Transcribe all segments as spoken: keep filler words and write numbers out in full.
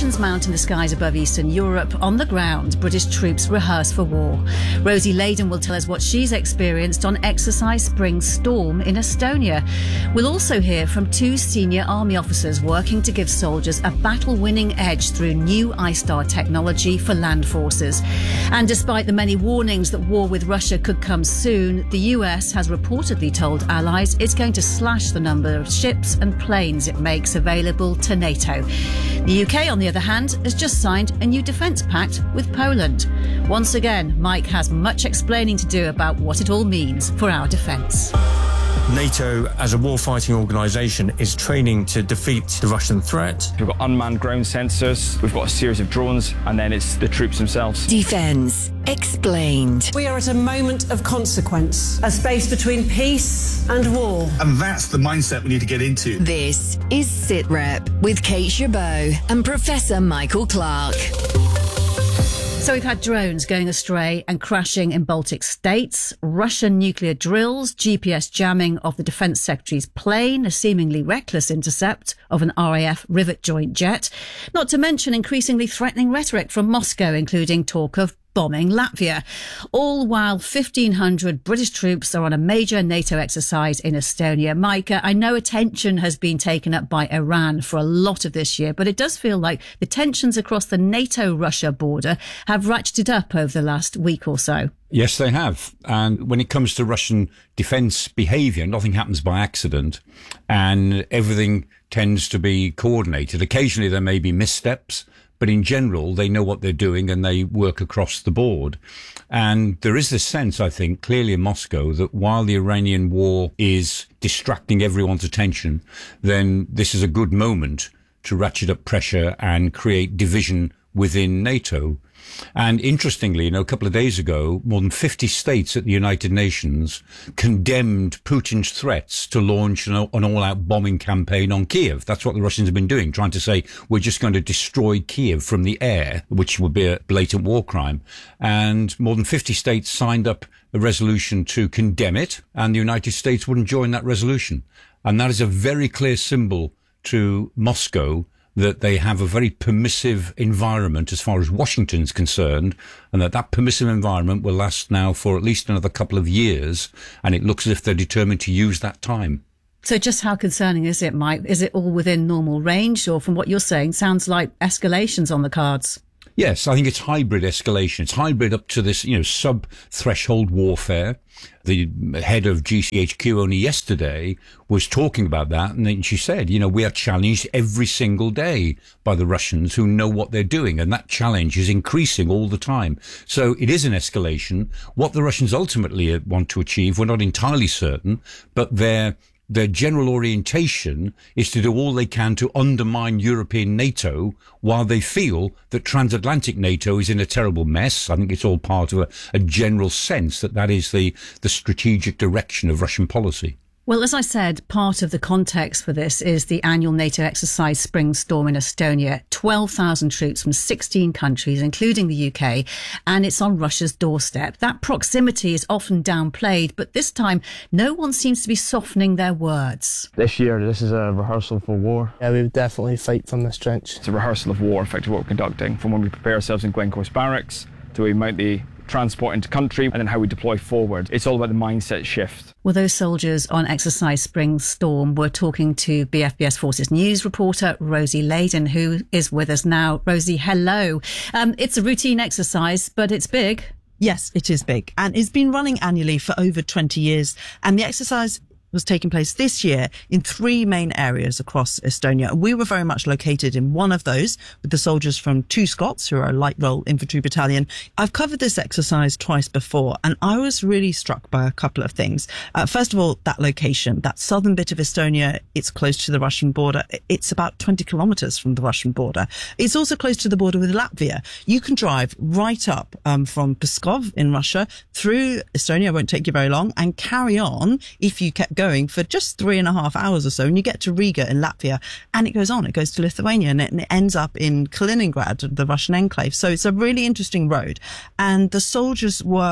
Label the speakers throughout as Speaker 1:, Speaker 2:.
Speaker 1: tensions mount in the skies above Eastern Europe, on the ground, British troops rehearse for war. Rosie Layden will tell us what she's experienced on Exercise Spring Storm in Estonia. We'll also hear from two senior army officers working to give soldiers a battle-winning edge through new I-STAR technology for land forces. And despite the many warnings that war with Russia could come soon, the U S has reportedly told allies it's going to slash the number of ships and planes it makes available to NATO. The U K, on the other hand, has just signed a new defence pact with Poland. Once again, Mike has much explaining to do about what it all means for our defence.
Speaker 2: NATO, as a warfighting organisation, is training to defeat the Russian threat.
Speaker 3: We've got unmanned ground sensors, we've got a series of drones, and then it's the troops themselves.
Speaker 4: Defence Explained.
Speaker 5: We are at a moment of consequence, a space between peace and war.
Speaker 6: And that's the mindset we need to get into.
Speaker 4: This is SitRep with Kate Chabot and Professor Michael Clark.
Speaker 1: So we've had drones going astray and crashing in Baltic states, Russian nuclear drills, G P S jamming of the Defence Secretary's plane, a seemingly reckless intercept of an R A F Rivet joint jet, not to mention increasingly threatening rhetoric from Moscow, including talk of bombing Latvia, all while fifteen hundred British troops are on a major NATO exercise in Estonia. Micah, I know attention has been taken up by Iran for a lot of this year, but it does feel like the tensions across the NATO-Russia border have ratcheted up over the last week or so.
Speaker 7: Yes, they have. And when it comes to Russian defence behaviour, nothing happens by accident, and everything tends to be coordinated. Occasionally there may be missteps, but in general, they know what they're doing and they work across the board. And there is this sense, I think, clearly in Moscow, that while the Iranian war is distracting everyone's attention, then this is a good moment to ratchet up pressure and create division within NATO. And interestingly, you know, a couple of days ago, more than fifty states at the United Nations condemned Putin's threats to launch an, an all-out bombing campaign on Kiev. That's what the Russians have been doing, trying to say, we're just going to destroy Kiev from the air, which would be a blatant war crime. And more than fifty states signed up a resolution to condemn it, and the United States wouldn't join that resolution. And that is a very clear symbol to Moscow that they have a very permissive environment as far as Washington's concerned, and that that permissive environment will last now for at least another couple of years, and it looks as if they're determined to use that time.
Speaker 1: So just how concerning is it, Mike? Is it all within normal range, or from what you're saying, sounds like escalation's on the cards?
Speaker 7: Yes, I think it's hybrid escalation. It's hybrid up to this, you know, sub-threshold warfare. The head of G C H Q only yesterday was talking about that, and then she said, you know, we are challenged every single day by the Russians who know what they're doing, and that challenge is increasing all the time. So it is an escalation. What the Russians ultimately want to achieve, we're not entirely certain, but they're Their general orientation is to do all they can to undermine European NATO while they feel that transatlantic NATO is in a terrible mess. I think it's all part of a, a general sense that that is the, the strategic direction of Russian policy.
Speaker 1: Well, as I said, part of the context for this is the annual NATO exercise Spring Storm in Estonia. twelve thousand troops from sixteen countries, including the U K, and it's on Russia's doorstep. That proximity is often downplayed, but this time no one seems to be softening their words.
Speaker 3: This year, this is a rehearsal for war.
Speaker 8: Yeah, we would definitely fight from this trench.
Speaker 3: It's a rehearsal of war, effectively what we're conducting, from when we prepare ourselves in Glencorse Barracks to when we mount the transport into country, and then how we deploy forward. It's all about the mindset shift.
Speaker 1: Well, those soldiers on Exercise Spring Storm were talking to B F B S Forces News reporter Rosie Layden, who is with us now. Rosie, hello. Um, it's a routine exercise, but it's big.
Speaker 9: Yes, it is big, and it's been running annually for over twenty years, and the exercise was taking place this year in three main areas across Estonia. We were very much located in one of those with the soldiers from Two Scots, who are a light role infantry battalion. I've covered this exercise twice before, and I was really struck by a couple of things. Uh, first of all, that location, that southern bit of Estonia, it's close to the Russian border. It's about twenty kilometres from the Russian border. It's also close to the border with Latvia. You can drive right up um, from Pskov in Russia through Estonia, won't take you very long, and carry on if you kept going for just three and a half hours or so, and you get to Riga in Latvia, and it goes on, it goes to Lithuania, and it, and it ends up in Kaliningrad, the Russian enclave. So it's a really interesting road, and the soldiers were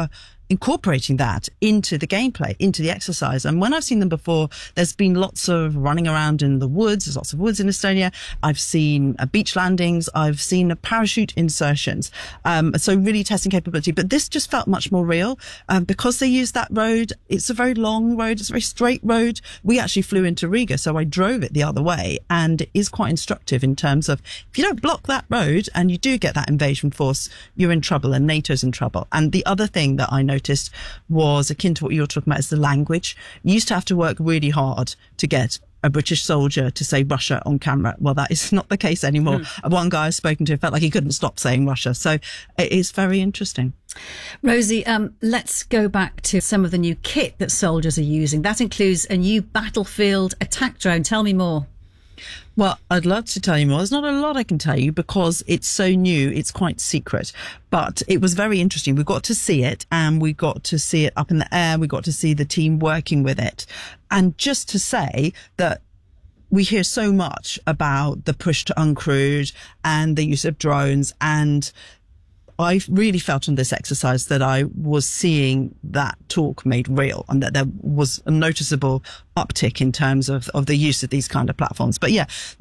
Speaker 9: incorporating that into the gameplay, into the exercise. And when I've seen them before, there's been lots of running around in the woods. There's lots of woods in Estonia. I've seen uh, beach landings. I've seen uh, parachute insertions. Um, so really testing capability. But this just felt much more real um, because they used that road. It's a very long road. It's a very straight road. We actually flew into Riga, so I drove it the other way, and it is quite instructive in terms of if you don't block that road and you do get that invasion force, you're in trouble, and NATO's in trouble. And the other thing that I noticed noticed was akin to what you were talking about, is the language. You used to have to work really hard to get a British soldier to say Russia on camera. Well, that is not the case anymore. Mm. One guy I've spoken to felt like he couldn't stop saying Russia. So it is very interesting.
Speaker 1: Rosie, um, let's go back to some of the new kit that soldiers are using. That includes a new battlefield attack drone. Tell me more.
Speaker 9: Well, I'd love to tell you more. There's not a lot I can tell you because it's so new. It's quite secret, but it was very interesting. We got to see it, and we got to see it up in the air. We got to see the team working with it. And just to say that we hear so much about the push to uncrewed and the use of drones, and I really felt in this exercise that I was seeing that talk made real, and that there was a noticeable uptick in terms of, of the use of these kind of platforms. But yeah,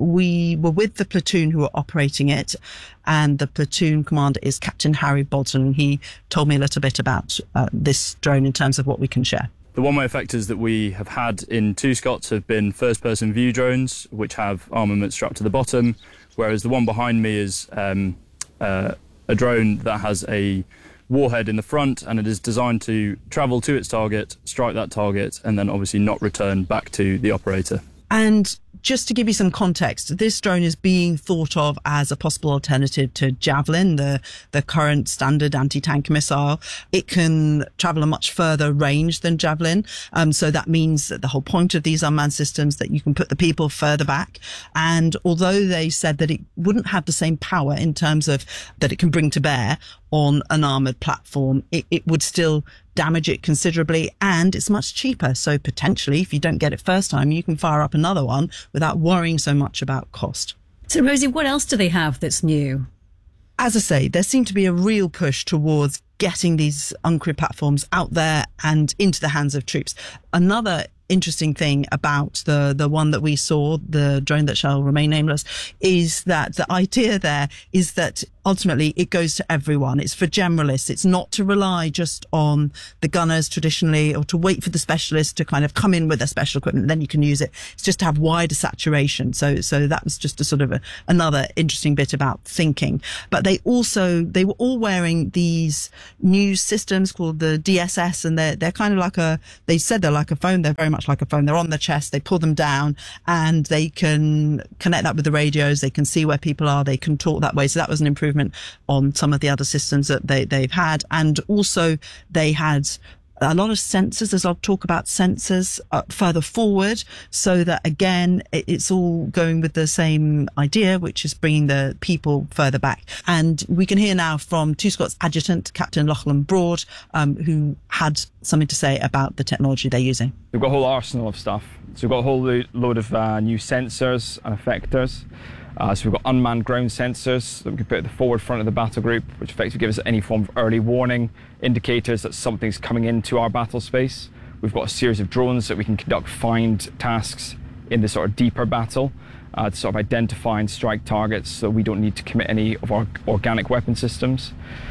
Speaker 9: we were with the platoon who were operating it, and the platoon commander is Captain Harry Bolton. He told me a little bit about uh, this drone in terms of what we can share.
Speaker 10: The one-way effectors that we have had in Two Scots have been first-person view drones, which have armament strapped to the bottom, whereas the one behind me is um, uh, a drone that has a warhead in the front, and it is designed to travel to its target, strike that target, and then obviously not return back to the operator.
Speaker 9: And just to give you some context, this drone is being thought of as a possible alternative to Javelin, the, the current standard anti-tank missile. It can travel a much further range than Javelin. Um, so that means that the whole point of these unmanned systems, that you can put the people further back. And although they said that it wouldn't have the same power in terms of that it can bring to bear on an armoured platform, it, it would still damage it considerably, and it's much cheaper. So potentially, if you don't get it first time, you can fire up another one without worrying so much about cost.
Speaker 1: So Rosie, what else do they have that's new?
Speaker 9: As I say, there seemed to be a real push towards getting these uncrewed platforms out there and into the hands of troops. Another interesting thing about the the one that we saw, the drone that shall remain nameless, is that the idea there is that ultimately it goes to everyone. It's for generalists. It's not to rely just on the gunners traditionally, or to wait for the specialists to kind of come in with their special equipment, then you can use it. It's just to have wider saturation. So so that was just a sort of a, another interesting bit about thinking. But they also, they were all wearing these new systems called the D S S, and they're, they're kind of like a, they said they're like a phone. They're very much like a phone. They're on the chest. They pull them down, and they can connect that with the radios. They can see where people are. They can talk that way. So that was an improvement on some of the other systems that they, they've had. And also they had a lot of sensors, as I'll talk about sensors uh, further forward, so that again, it, it's all going with the same idea, which is bringing the people further back. And we can hear now from Two Scots Adjutant, Captain Lachlan Broad, um, who had something to say about the technology they're using.
Speaker 3: We've got a whole arsenal of stuff. So we've got a whole lo- load of uh, new sensors and effectors. Uh, so we've got unmanned ground sensors that we can put at the forward front of the battle group, which effectively gives us any form of early warning, indicators that something's coming into our battle space. We've got a series of drones that we can conduct find tasks in the sort of deeper battle uh, to sort of identify and strike targets, so we don't need to commit any of our organic weapon systems.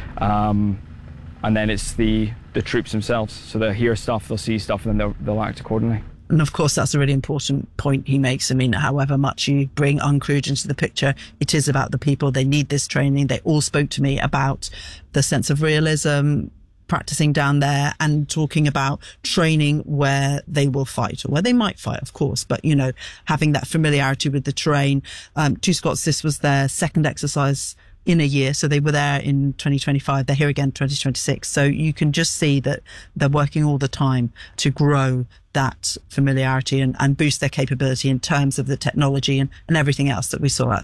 Speaker 3: Um, and then it's the, the troops themselves. So they'll hear stuff, they'll see stuff, and then they'll, they'll act accordingly.
Speaker 9: And of course, that's a really important point he makes. I mean, however much you bring uncrewed into the picture, it is about the people. They need this training. They all spoke to me about the sense of realism, practicing down there, and talking about training where they will fight, or where they might fight, of course, but, you know, having that familiarity with the terrain. Um, Two Scots, this was their second exercise in a year. So they were there in twenty twenty-five. They're here again twenty twenty-six. So you can just see that they're working all the time to grow that familiarity and, and boost their capability in terms of the technology and, and everything else that we saw out there.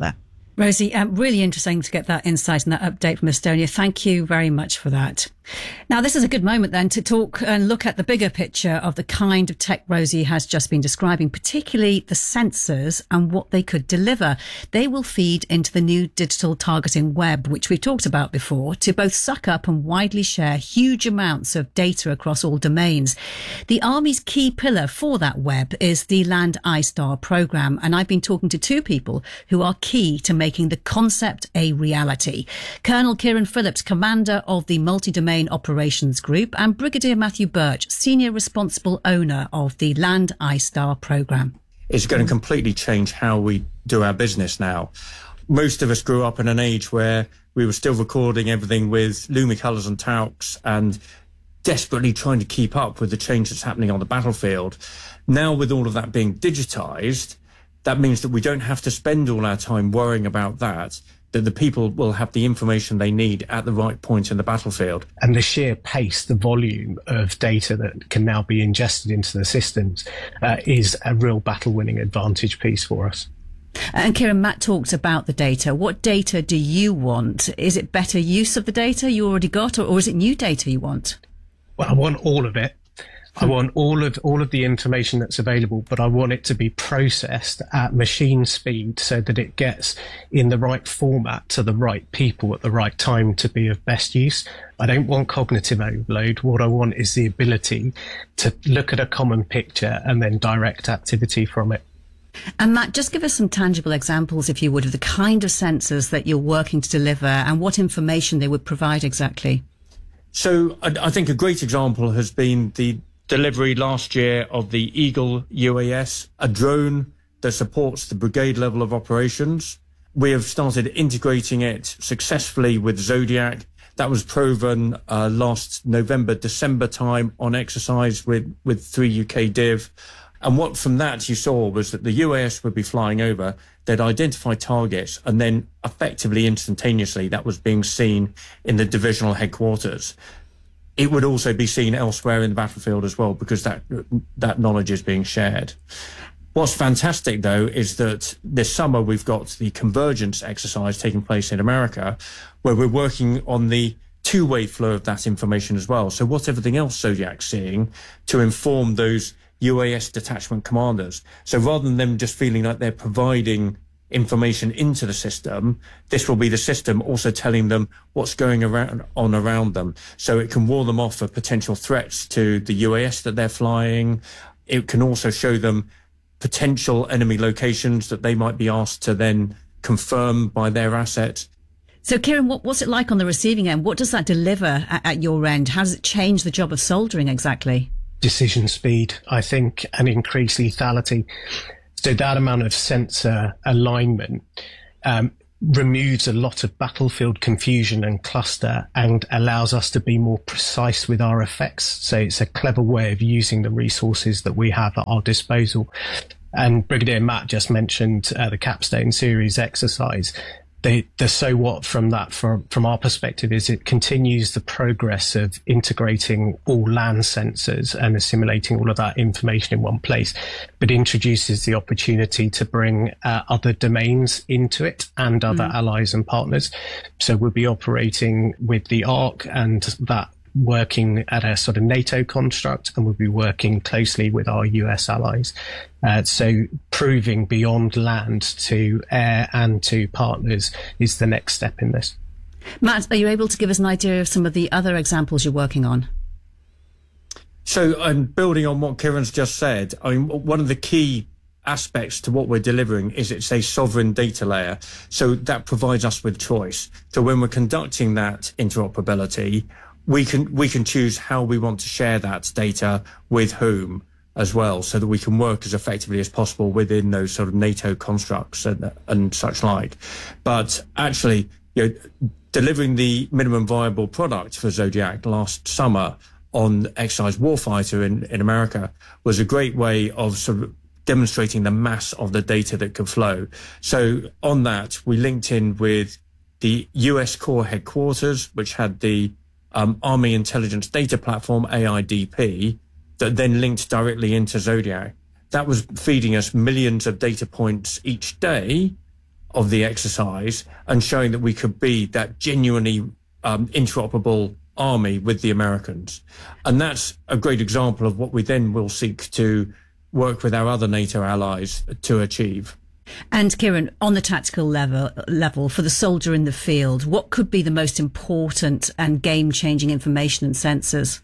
Speaker 1: Rosie, um, really interesting to get that insight and that update from Estonia. Thank you very much for that. Now, this is a good moment then to talk and look at the bigger picture of the kind of tech Rosie has just been describing, particularly the sensors and what they could deliver. They will feed into the new digital targeting web, which we've talked about before, to both suck up and widely share huge amounts of data across all domains. The Army's key pillar for that web is the Land I-STAR programme, and I've been talking to two people who are key to making the concept a reality. Colonel Kieran Phillips, commander of the multi-domain operations group, and Brigadier Matthew Birch, senior responsible owner of the Land I-STAR programme.
Speaker 2: It's going to completely change how we do our business now. Most of us grew up in an age where we were still recording everything with Lumicolours and Taux and desperately trying to keep up with the change that's happening on the battlefield. Now, with all of that being digitised, that means that we don't have to spend all our time worrying about that, that the people will have the information they need at the right point in the battlefield.
Speaker 8: And the sheer pace, the volume of data that can now be ingested into the systems uh, is a real battle-winning advantage piece for us.
Speaker 1: And Kieran, Matt talked about the data. What data do you want? Is it better use of the data you already got, or, or is it new data you want?
Speaker 8: Well, I want all of it. I want all of all of the information that's available, but I want it to be processed at machine speed so that it gets in the right format to the right people at the right time to be of best use. I don't want cognitive overload. What I want is the ability to look at a common picture and then direct activity from it.
Speaker 1: And Matt, just give us some tangible examples, if you would, of the kind of sensors that you're working to deliver and what information they would provide exactly.
Speaker 2: So I, I think a great example has been the delivery last year of the Eagle U A S, a drone that supports the brigade level of operations. We have started integrating it successfully with Zodiac. That was proven uh, last November, December time on exercise with, with three U K Div. And what from that you saw was that the U A S would be flying over, they'd identify targets, and then effectively instantaneously that was being seen in the divisional headquarters. It would also be seen elsewhere in the battlefield as well, because that that knowledge is being shared. What's fantastic, though, is that this summer we've got the convergence exercise taking place in America, where we're working on the two-way flow of that information as well. So what's everything else Zodiac's seeing to inform those U A S detachment commanders? So rather than them just feeling like they're providing information into the system, this will be the system also telling them what's going around on around them, so it can ward them off of potential threats to the U A S that they're flying. It can also show them potential enemy locations that they might be asked to then confirm by their assets.
Speaker 1: So Kieran, what, what's it like on the receiving end? What does that deliver at, at your end? How does it change the job of soldering exactly?
Speaker 8: Decision speed, I think, and increased lethality. So that amount of sensor alignment um, removes a lot of battlefield confusion and cluster and allows us to be more precise with our effects. So it's a clever way of using the resources that we have at our disposal. And Brigadier Matt just mentioned uh, the Capstone series exercise. The, the so what from that, from, from our perspective, is it continues the progress of integrating all land sensors and assimilating all of that information in one place, but introduces the opportunity to bring uh, other domains into it and other mm. allies and partners. So we'll be operating with the ARC and that working at a sort of NATO construct, and we'll be working closely with our U S allies. Uh, so proving beyond land to air and to partners is the next step in this.
Speaker 1: Matt, are you able to give us an idea of some of the other examples you're working on?
Speaker 2: So I'm um, building on what Kieran's just said. I mean, one of the key aspects to what we're delivering is it's a sovereign data layer. So that provides us with choice. So when we're conducting that interoperability, we can we can choose how we want to share that data with whom as well, so that we can work as effectively as possible within those sort of NATO constructs and, and such like. But actually, you know, delivering the minimum viable product for Zodiac last summer on Exercise Warfighter in, in America was a great way of sort of demonstrating the mass of the data that could flow. So on that, we linked in with the U S Corps headquarters, which had the Um, Army Intelligence Data Platform, A I D P, that then linked directly into Zodiac. That was feeding us millions of data points each day of the exercise and showing that we could be that genuinely um, interoperable army with the Americans. And that's a great example of what we then will seek to work with our other NATO allies to achieve.
Speaker 1: And Kieran, on the tactical level, level for the soldier in the field, what could be the most important and game-changing information and sensors?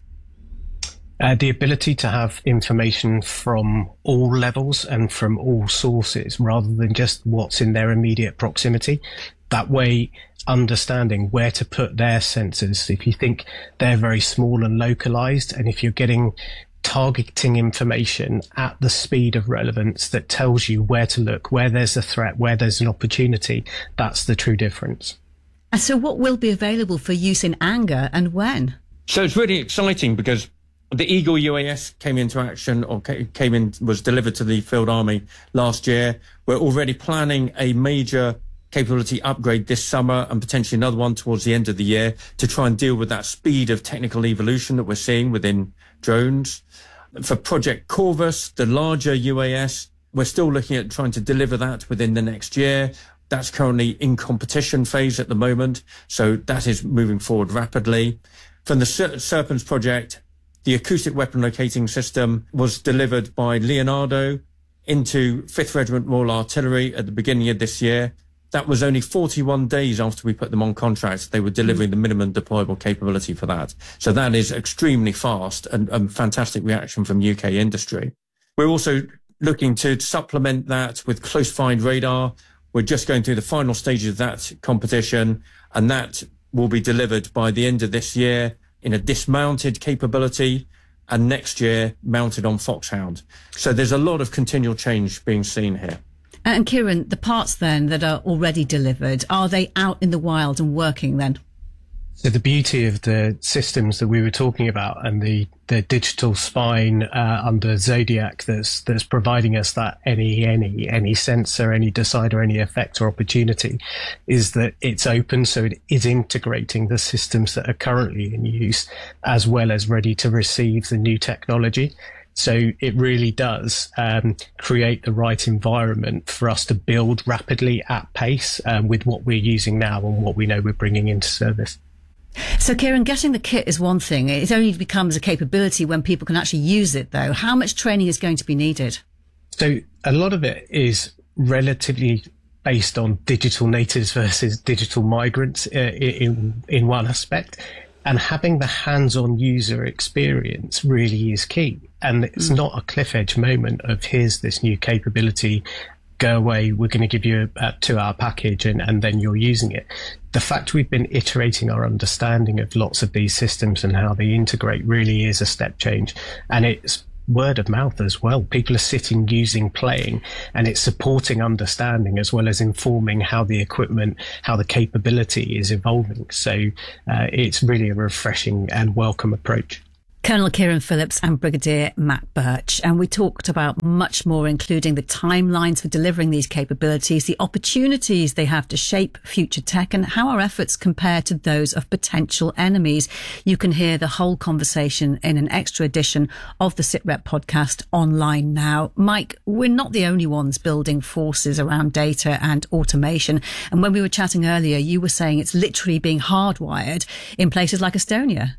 Speaker 8: Uh, the ability to have information from all levels and from all sources rather than just what's in their immediate proximity. That way, understanding where to put their sensors. If you think they're very small and localized, and if you're getting targeting information at the speed of relevance that tells you where to look, where there's a threat, where there's an opportunity, that's the true difference.
Speaker 1: And so what will be available for use in anger and when?
Speaker 2: So it's really exciting because the Eagle U A S came into action or came in, was delivered to the Field Army last year. We're already planning a major capability upgrade this summer and potentially another one towards the end of the year to try and deal with that speed of technical evolution that we're seeing within drones. For Project Corvus, the larger U A S, we're still looking at trying to deliver that within the next year. That's currently in competition phase at the moment, so that is moving forward rapidly. From the Ser- Serpens project, the acoustic weapon locating system was delivered by Leonardo into fifth Regiment Royal Artillery at the beginning of this year. That was only forty-one days after we put them on contract. They were delivering the minimum deployable capability for that. So that is extremely fast and, and fantastic reaction from U K industry. We're also looking to supplement that with close find radar. We're just going through the final stages of that competition, and that will be delivered by the end of this year in a dismounted capability, and next year mounted on Foxhound. So there's a lot of continual change being seen here.
Speaker 1: And Kieran, the parts then that are already delivered, are they out in the wild and working then?
Speaker 8: So the beauty of the systems that we were talking about and the, the digital spine uh, under Zodiac that's that's providing us that any, any, any sensor, any decider, any effect or opportunity is that it's open. So it is integrating the systems that are currently in use as well as ready to receive the new technology. So it really does um, create the right environment for us to build rapidly at pace um, with what we're using now and what we know we're bringing into service.
Speaker 1: So, Kieran, getting the kit is one thing. It only becomes a capability when people can actually use it, though. How much training is going to be needed?
Speaker 8: So a lot of it is relatively based on digital natives versus digital migrants uh, in, in one aspect. And having the hands-on user experience really is key. And it's mm. not a cliff edge moment of here's this new capability, go away, we're going to give you a, a two-hour package and, and then you're using it. The fact we've been iterating our understanding of lots of these systems and how they integrate really is a step change. And it's word of mouth as well. People are sitting, using, playing, and it's supporting understanding as well as informing how the equipment, how the capability is evolving. So uh, it's really a refreshing and welcome approach.
Speaker 1: Colonel Kieran Phillips and Brigadier Matt Birch. And we talked about much more, including the timelines for delivering these capabilities, the opportunities they have to shape future tech, and how our efforts compare to those of potential enemies. You can hear the whole conversation in an extra edition of the SITREP podcast online now. Mike, we're not the only ones building forces around data and automation. And when we were chatting earlier, you were saying it's literally being hardwired in places like Estonia.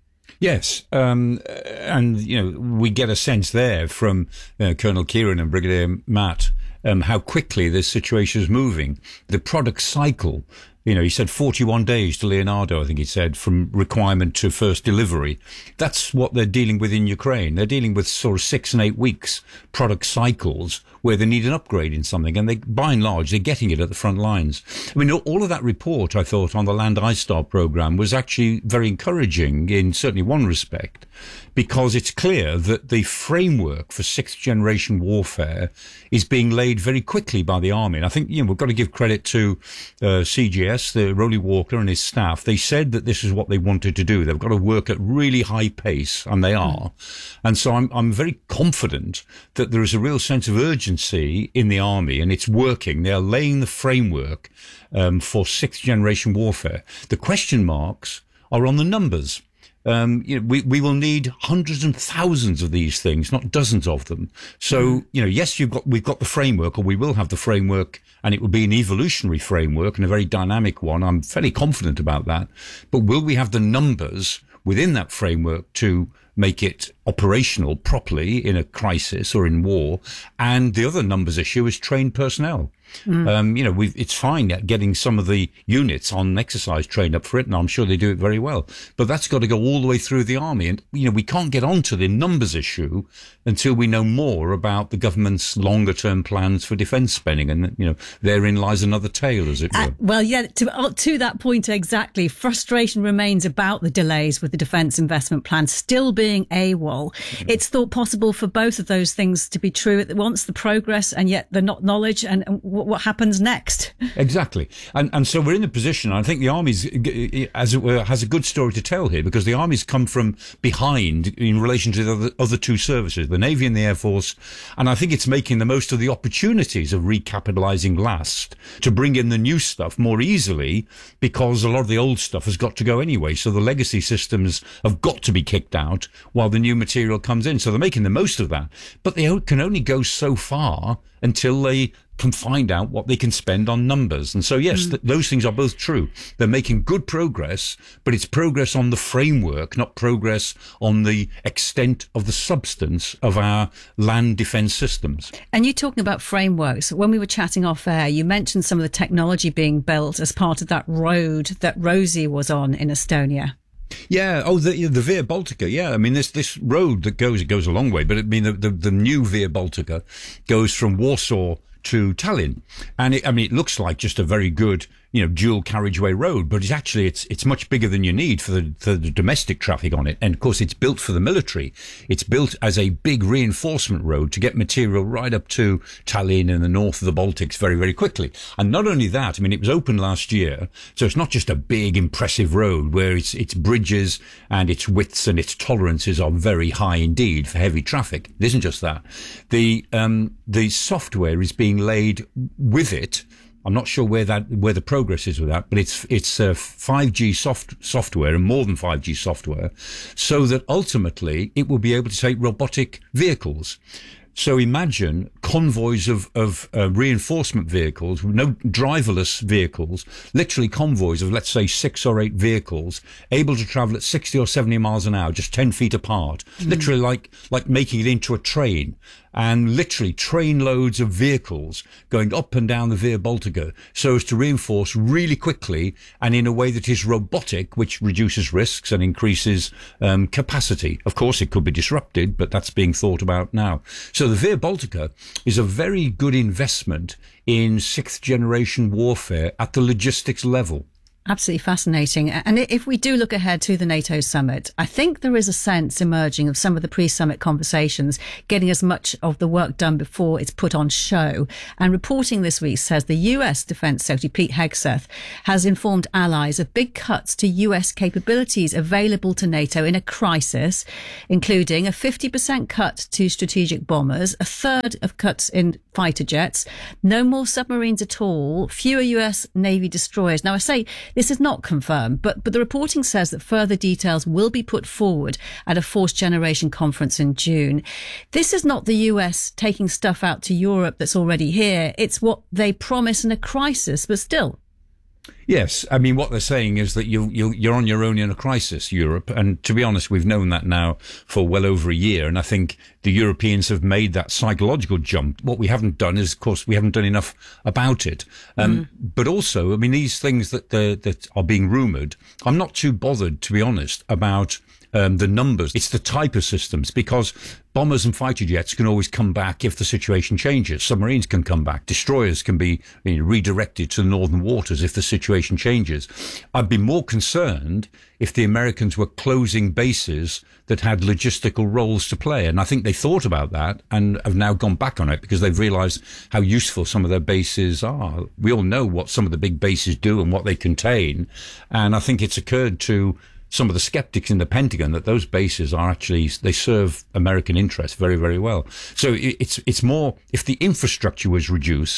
Speaker 7: Yes, um, and, you know, we get a sense there from uh, Colonel Kieran and Brigadier Matt um, how quickly this situation is moving. The product cycle, you know, he said forty-one days to Leonardo, I think he said, from requirement to first delivery. That's what they're dealing with in Ukraine. They're dealing with sort of six and eight weeks product cycles where they need an upgrade in something. And they, by and large, they're getting it at the front lines. I mean, all of that report, I thought, on the Land ISTAR program was actually very encouraging in certainly one respect, because it's clear that the framework for sixth generation warfare is being laid very quickly by the Army. And I think, you know, we've got to give credit to uh, C G S, the Rowley Walker and his staff. They said that this is what they wanted to do. They've got to work at really high pace, and they are. Mm. And so I'm, I'm very confident that there is a real sense of urgency in the Army, and it's working. They are laying the framework um, for sixth generation warfare. The question marks are on the numbers. Um, you know, we, we will need hundreds and thousands of these things, not dozens of them. So, mm. you know, yes, you've got, we've got the framework, or we will have the framework, and it will be an evolutionary framework and a very dynamic one. I'm fairly confident about that. But will we have the numbers within that framework to make it operational properly in a crisis or in war? And the other numbers issue is trained personnel. Mm. Um, you know, we've, it's fine getting some of the units on exercise trained up for it, and I'm sure they do it very well. But that's got to go all the way through the army. And, you know, we can't get onto the numbers issue until we know more about the government's longer term plans for defence spending. And, you know, therein lies another tale, as it were.
Speaker 1: Uh, well, yeah, to, to that point exactly, frustration remains about the delays with the defence investment plan still being AWOL. Mm. It's thought possible for both of those things to be true at once, the progress and yet the not knowledge, and, and what happens next.
Speaker 7: Exactly. And and so we're in a position, I think the Army's, as it were, has a good story to tell here, because the Army's come from behind in relation to the other, other two services, the Navy and the Air Force. And I think it's making the most of the opportunities of recapitalising last to bring in the new stuff more easily, because a lot of the old stuff has got to go anyway. So the legacy systems have got to be kicked out while the new material comes in. So they're making the most of that. But they can only go so far until they can find out what they can spend on numbers. And so, yes, mm. th- those things are both true. They're making good progress, but it's progress on the framework, not progress on the extent of the substance of our land defence systems.
Speaker 1: And you're talking about frameworks. When we were chatting off air, you mentioned some of the technology being built as part of that road that Rosie was on in Estonia.
Speaker 7: Yeah. Oh, the the Via Baltica. Yeah. I mean, this this road that goes, it goes a long way, but I mean, the, the, the new Via Baltica goes from Warsaw to Tallinn. And it, I mean, it looks like just a very good, you know, dual carriageway road, but it's actually, it's, it's much bigger than you need for the, for the domestic traffic on it. And of course, it's built for the military. It's built as a big reinforcement road to get material right up to Tallinn in the north of the Baltics very, very quickly. And not only that, I mean, it was opened last year. So it's not just a big, impressive road where its, its bridges and its widths and its tolerances are very high indeed for heavy traffic. It isn't just that. The, um, the software is being laid with it. I'm not sure where that where the progress is with that, but it's it's uh, five G soft software and more than five G software, so that ultimately it will be able to take robotic vehicles. So imagine convoys of, of uh, reinforcement vehicles, no driverless vehicles, literally convoys of, let's say, six or eight vehicles, able to travel at sixty or seventy miles an hour, just ten feet apart, mm. literally like, like making it into a train. And literally train loads of vehicles going up and down the Via Baltica so as to reinforce really quickly and in a way that is robotic, which reduces risks and increases um, capacity. Of course, it could be disrupted, but that's being thought about now. So the Via Baltica is a very good investment in sixth generation warfare at the logistics level.
Speaker 1: Absolutely fascinating. And if we do look ahead to the NATO summit, I think there is a sense emerging of some of the pre-summit conversations getting as much of the work done before it's put on show. And reporting this week says the U S Defense Secretary Pete Hegseth has informed allies of big cuts to U S capabilities available to NATO in a crisis, including a fifty percent cut to strategic bombers, a third of cuts in fighter jets, no more submarines at all, fewer U S Navy destroyers. Now, I say this is not confirmed, but, but the reporting says that further details will be put forward at a Force Generation conference in June. This is not the U S taking stuff out to Europe that's already here. It's what they promise in a crisis, but still.
Speaker 7: Yes, I mean, what they're saying is that you, you, you're on your own in a crisis, Europe. And to be honest, we've known that now for well over a year. And I think the Europeans have made that psychological jump. What we haven't done is, of course, we haven't done enough about it. Um, mm. But also, I mean, these things that, that are being rumoured, I'm not too bothered, to be honest, about Um, the numbers. It's the type of systems, because bombers and fighter jets can always come back if the situation changes. Submarines can come back. Destroyers can be, you know, redirected to the northern waters if the situation changes. I'd be more concerned if the Americans were closing bases that had logistical roles to play. And I think they thought about that and have now gone back on it because they've realized how useful some of their bases are. We all know what some of the big bases do and what they contain. And I think it's occurred to some of the skeptics in the Pentagon that those bases are actually, they serve American interests very, very well. So it's, it's more, if the infrastructure was reduced,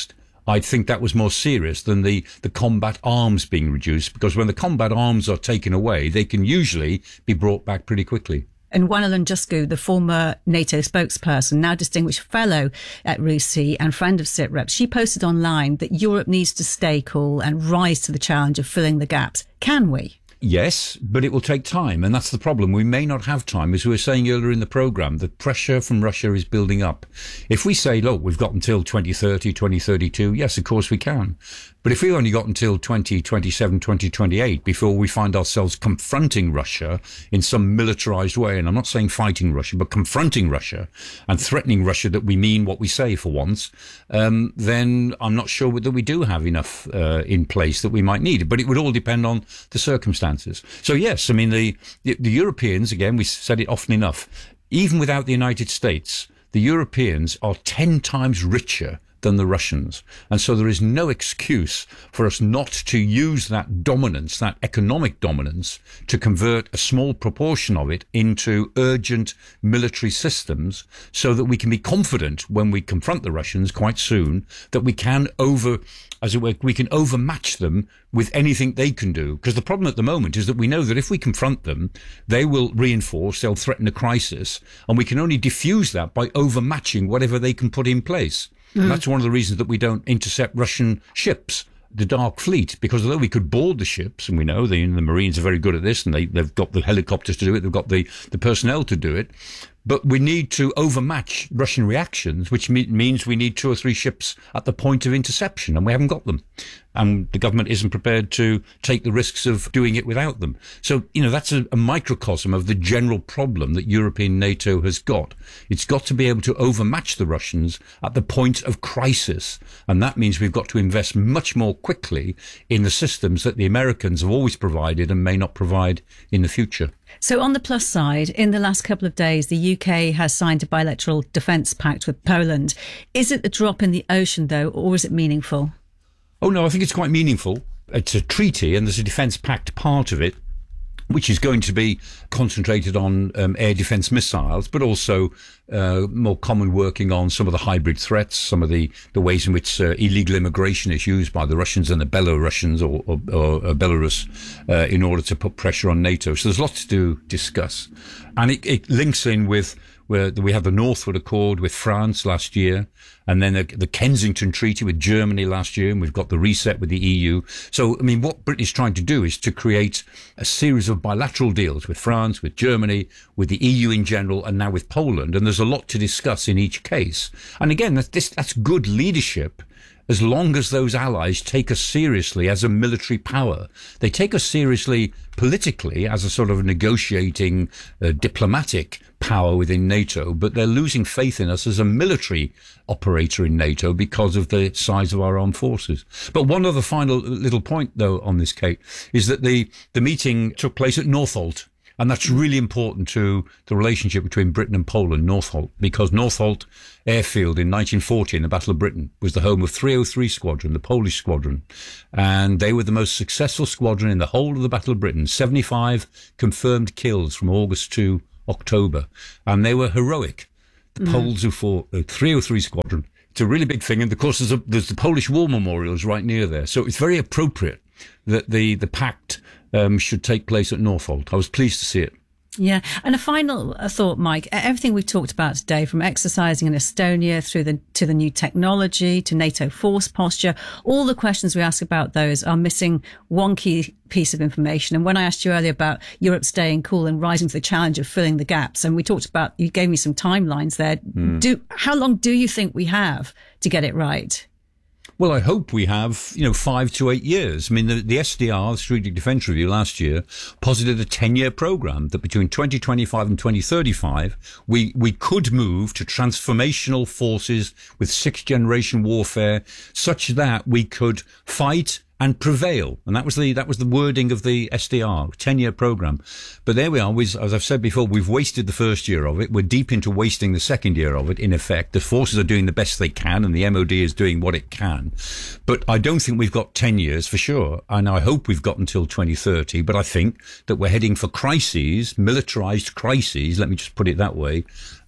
Speaker 7: I think that was more serious than the, the combat arms being reduced, because when the combat arms are taken away, they can usually be brought back pretty quickly.
Speaker 1: And Wanelon Jusku, the former NATO spokesperson, now distinguished fellow at RUSI and friend of SITREP, she posted online that Europe needs to stay cool and rise to the challenge of filling the gaps. Can we?
Speaker 7: Yes, but it will take time, and that's the problem. We may not have time. As we were saying earlier in the programme, the pressure from Russia is building up. If we say, look, we've got until twenty thirty, twenty thirty-two, yes, of course we can. But if we only got until twenty twenty-seven, twenty twenty-eight before we find ourselves confronting Russia in some militarised way, and I'm not saying fighting Russia, but confronting Russia and threatening Russia that we mean what we say for once, um, then I'm not sure that we do have enough uh, in place that we might need. But it would all depend on the circumstances. So yes, I mean, the, the, the Europeans, again, we said it often enough, even without the United States, the Europeans are ten times richer than the Russians. And so there is no excuse for us not to use that dominance, that economic dominance, to convert a small proportion of it into urgent military systems so that we can be confident when we confront the Russians quite soon that we can over, as it were, we can overmatch them with anything they can do. Because the problem at the moment is that we know that if we confront them, they will reinforce, they'll threaten a crisis, and we can only diffuse that by overmatching whatever they can put in place. Mm. And that's one of the reasons that we don't intercept Russian ships, the Dark Fleet, because although we could board the ships, and we know the, the Marines are very good at this, and they, they've got the helicopters to do it, they've got the, the personnel to do it, but we need to overmatch Russian reactions, which me- means we need two or three ships at the point of interception, and we haven't got them. And the government isn't prepared to take the risks of doing it without them. So, you know, that's a, a microcosm of the general problem that European NATO has got. It's got to be able to overmatch the Russians at the point of crisis. And that means we've got to invest much more quickly in the systems that the Americans have always provided and may not provide in the future.
Speaker 1: So on the plus side, in the last couple of days, the U K has signed a bilateral defence pact with Poland. Is it a drop in the ocean, though, or is it meaningful?
Speaker 7: Oh, no, I think it's quite meaningful. It's a treaty and there's a defence pact part of it, which is going to be concentrated on um, air defence missiles, but also uh, more common working on some of the hybrid threats, some of the, the ways in which uh, illegal immigration is used by the Russians and the Belarusians or, or, or uh, Belarus uh, in order to put pressure on NATO. So there's lots to discuss. And it, it links in with where we have the Northwood Accord with France last year, and then the, the Kensington Treaty with Germany last year, and we've got the reset with the E U. So, I mean, what Britain is trying to do is to create a series of bilateral deals with France, with Germany, with the E U in general, and now with Poland. And there's a lot to discuss in each case. And again, that's, this, that's good leadership, as long as those allies take us seriously as a military power. They take us seriously politically as a sort of negotiating, uh, diplomatic power within NATO, but they're losing faith in us as a military operator in NATO because of the size of our armed forces. But one other final little point, though, on this, Kate, is that the, the meeting took place at Northolt. And that's really important to the relationship between Britain and Poland, Northolt, because Northolt Airfield in nineteen forty in the Battle of Britain was the home of three oh three Squadron, the Polish squadron. And they were the most successful squadron in the whole of the Battle of Britain, seventy-five confirmed kills from August to October. And they were heroic. The mm. Poles who fought the three oh three Squadron. It's a really big thing. And of course, there's, a, there's the Polish War Memorials right near there. So it's very appropriate that the, the pact Um, should take place at Northolt. I was pleased to see it.
Speaker 1: Yeah. And a final thought, Mike, everything we've talked about today, from exercising in Estonia through the, to the new technology, to NATO force posture, all the questions we ask about those are missing one key piece of information. And when I asked you earlier about Europe staying cool and rising to the challenge of filling the gaps, and we talked about, you gave me some timelines there. Mm. Do, how long do you think we have to get it right?
Speaker 7: Well, I hope we have, you know, five to eight years. I mean, the, the S D R, the Strategic Defence Review last year, posited a ten-year programme that between twenty twenty-five and twenty thirty-five, we, we could move to transformational forces with sixth-generation warfare such that we could fight and prevail. And that was the, that was the wording of the S D R, ten-year programme. But there we are. We, as I've said before, we've wasted the first year of it. We're deep into wasting the second year of it, in effect. The forces are doing the best they can, and the M O D is doing what it can. But I don't think we've got ten years for sure. And I hope we've got until twenty thirty. But I think that we're heading for crises, militarised crises, let me just put it that way,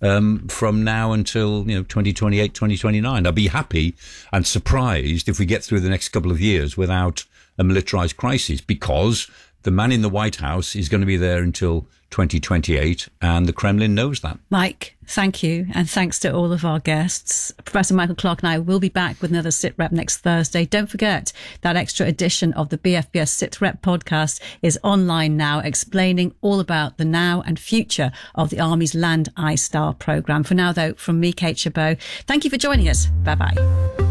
Speaker 7: um, from now until, you know, twenty twenty-eight, twenty twenty-nine. I'll be happy and surprised if we get through the next couple of years without a militarized crisis, because the man in the White House is going to be there until twenty twenty-eight, and the Kremlin knows that.
Speaker 1: Mike, thank you. And thanks to all of our guests. Professor Michael Clarke and I will be back with another SITREP next Thursday. Don't forget that extra edition of the B F B S SITREP podcast is online now, explaining all about the now and future of the Army's Land I STAR programme. For now, though, from me, Kate Chabot, thank you for joining us. Bye-bye.